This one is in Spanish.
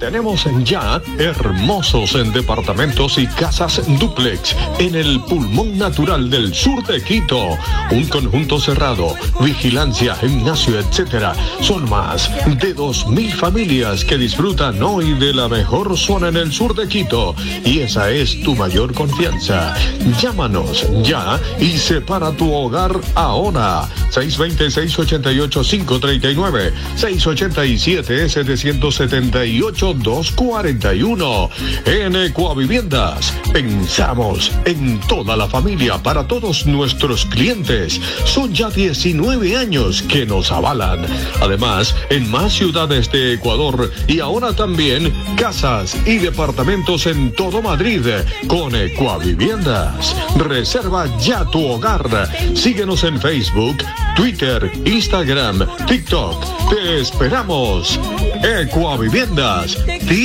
Tenemos ya hermosos en departamentos y casas dúplex en el pulmón natural del sur de Quito. Un conjunto cerrado, vigilancia, gimnasio, etcétera. Son más de 2.000 familias que disfrutan hoy de la mejor zona en el sur de Quito. Y esa es tu mayor confianza. Llámanos ya y separa tu hogar ahora. 620-688-539, 687-778-241. En Ecuaviviendas pensamos en toda la familia para todos nuestros clientes. Son ya 19 años que nos avalan. Además, en más ciudades de Ecuador y ahora también casas y departamentos en todo Madrid con Ecuaviviendas. Reserva ya tu hogar. Síguenos en Facebook, Twitter, Instagram, TikTok. Te esperamos. Ecuaviviendas.